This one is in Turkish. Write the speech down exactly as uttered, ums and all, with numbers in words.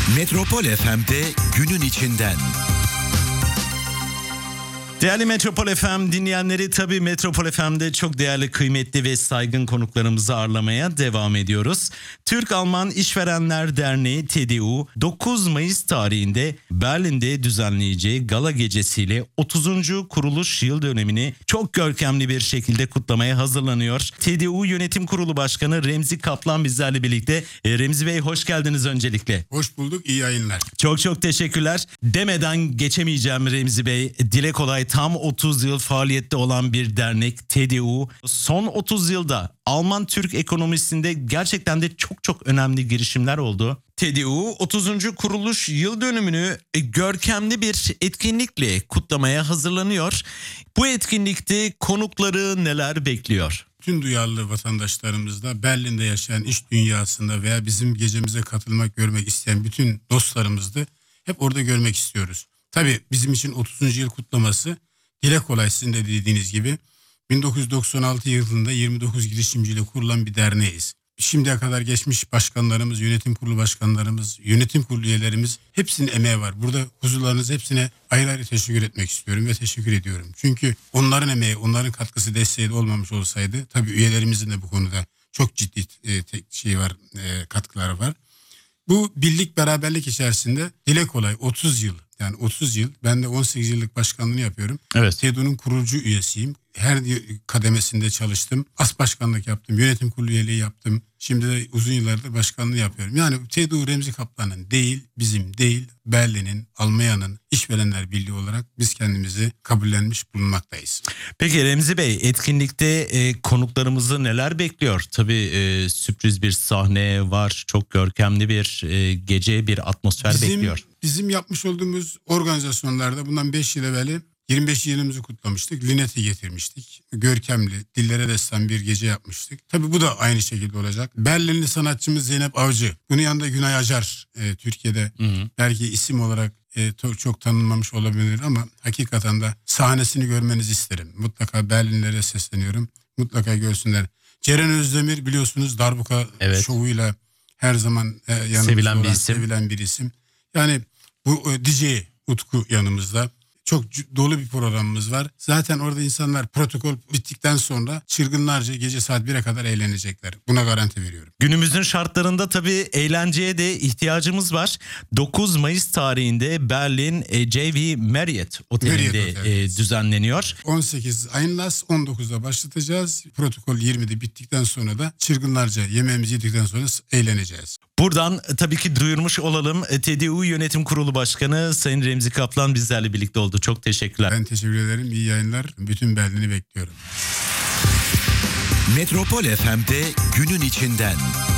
Metropol F M'de günün içinden. Değerli Metropol F M dinleyenleri, tabii Metropol F M'de çok değerli, kıymetli ve saygın konuklarımızı ağırlamaya devam ediyoruz. Türk-Alman İşverenler Derneği T D U dokuz Mayıs tarihinde Berlin'de düzenleyeceği gala gecesiyle otuzuncu kuruluş yıl dönemini çok görkemli bir şekilde kutlamaya hazırlanıyor. T D U Yönetim Kurulu Başkanı Remzi Kaplan bizlerle birlikte. E, Remzi Bey, hoş geldiniz öncelikle. Hoş bulduk, iyi yayınlar. Çok çok teşekkürler. Demeden geçemeyeceğim Remzi Bey. Dile kolay, tam otuz yıl faaliyette olan bir dernek T D U. Son otuz yılda Alman-Türk ekonomisinde gerçekten de çok çok önemli girişimler oldu. T D U otuzuncu kuruluş yıl dönümünü görkemli bir etkinlikle kutlamaya hazırlanıyor. Bu etkinlikte konukları neler bekliyor? Tüm duyarlı vatandaşlarımız da Berlin'de yaşayan iş dünyasında veya bizim gecemize katılmak, görmek isteyen bütün dostlarımızı da hep orada görmek istiyoruz. Tabii bizim için otuzuncu yıl kutlaması dile kolay, sizin de dediğiniz gibi bin dokuz yüz doksan altı yılında yirmi dokuz girişimciyle kurulan bir derneğiz. Şimdiye kadar geçmiş başkanlarımız, yönetim kurulu başkanlarımız, yönetim kurulu üyelerimiz, hepsinin emeği var. Burada huzurlarınız hepsine ayrı ayrı teşekkür etmek istiyorum ve teşekkür ediyorum. Çünkü onların emeği, onların katkısı, desteği de olmamış olsaydı, tabii üyelerimizin de bu konuda çok ciddi e, şey var, e, katkıları var. Bu birlik, beraberlik içerisinde dile kolay otuz yıl, yani otuz yıl, ben de on sekiz yıllık başkanlığını yapıyorum. Evet. T D U'nun kurucu üyesiyim. Her kademesinde çalıştım. As başkanlık yaptım. Yönetim kurulu üyeliği yaptım. Şimdi de uzun yıllardır başkanlığı yapıyorum. Yani T D U Remzi Kaplan'ın değil, bizim değil, Berlin'in, Almanya'nın İşverenler Birliği olarak biz kendimizi kabullenmiş bulunmaktayız. Peki Remzi Bey, etkinlikte e, konuklarımızı neler bekliyor? Tabii e, sürpriz bir sahne var. Çok görkemli bir e, gece, bir atmosfer bizim, bekliyor. Bizim yapmış olduğumuz organizasyonlarda bundan beş yıl evveli yirmi beş yılımızı kutlamıştık. Linet'i getirmiştik. Görkemli, dillere destan bir gece yapmıştık. Tabii bu da aynı şekilde olacak. Berlinli sanatçımız Zeynep Avcı. Bunun yanında Günay Acar. E, Türkiye'de hı hı. belki isim olarak e, çok, çok tanınmamış olabilir ama hakikaten de sahnesini görmenizi isterim. Mutlaka Berlinlilere sesleniyorum. Mutlaka görsünler. Ceren Özdemir, biliyorsunuz, darbuka evet. şovuyla her zaman e, yanımızda sevilen olan, bir isim. sevilen bir isim. Yani bu e, D J Utku yanımızda. Çok dolu bir programımız var. Zaten orada insanlar protokol bittikten sonra çılgınlarca gece saat bire kadar eğlenecekler. Buna garanti veriyorum. Günümüzün şartlarında tabii eğlenceye de ihtiyacımız var. dokuz Mayıs tarihinde Berlin e, J V Marriott Oteli'nde Marriott e, düzenleniyor. on sekiz Einlass, on dokuzda başlatacağız. Protokol yirmide bittikten sonra da çılgınlarca yemeğimizi yedikten sonra eğleneceğiz. Buradan tabii ki duyurmuş olalım. T D U Yönetim Kurulu Başkanı Sayın Remzi Kaplan bizlerle birlikte oldu. Çok teşekkürler. Ben teşekkür ederim. İyi yayınlar. Bütün Berlin'i bekliyorum. Metropol F M'de günün içinden.